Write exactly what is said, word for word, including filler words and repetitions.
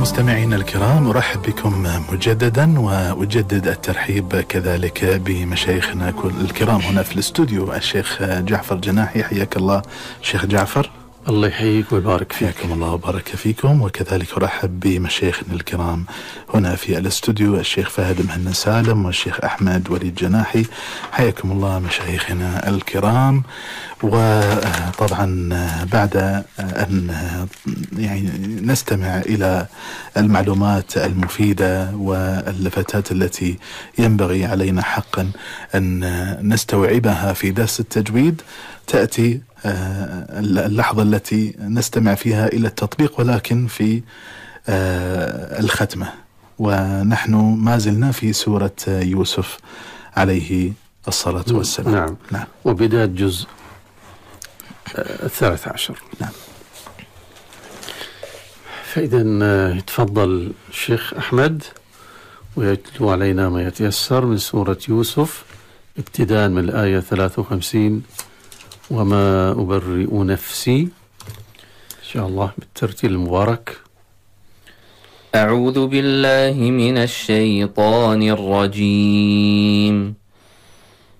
مستمعينا الكرام، أرحب بكم مجددا وأجدد الترحيب كذلك بمشايخنا الكرام هنا في الاستوديو. الشيخ جعفر جناحي، حياك الله شيخ جعفر. الله يحييك ويبارك فيك. حياكم الله وبارك فيكم. وكذلك أرحب بمشايخنا الكرام هنا في الاستوديو، الشيخ فهد مهنا سالم والشيخ أحمد وليد جناحي. حياكم الله مشايخنا الكرام. وطبعا بعد أن يعني نستمع إلى المعلومات المفيدة واللفتات التي ينبغي علينا حقا أن نستوعبها في درس التجويد، تأتي اللحظة التي نستمع فيها إلى التطبيق، ولكن في الختمة، ونحن ما زلنا في سورة يوسف عليه الصلاة والسلام. نعم. نعم. وبداية جزء الثالث عشر. نعم. فإذا يتفضل الشيخ أحمد ويتلو علينا ما يتيسر من سورة يوسف ابتداء من الآية ثلاثة وخمسين: وما أبرئ نفسي، إن شاء الله بالترتيل المبارك. أعوذ بالله من الشيطان الرجيم.